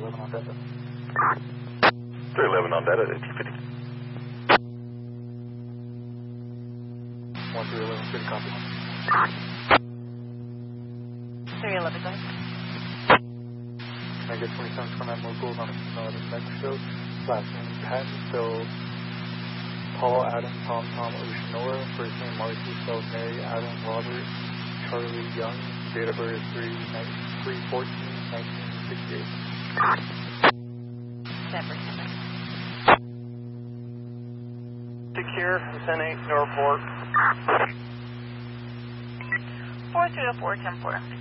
311 on Delta. 311 on Delta, 250. 1311, good copy. 311, go ahead. Can I get 27 from that locals on New Mexico? Last name Patton, spelled Paul, Adam, Tom, Ocean, Noah. First name Marcy, spelled Mary, Adam, Robert, Charlie, Young. Date of birth 3/14/1968. Secure, 10-8, Norfolk. 4304, 10-4.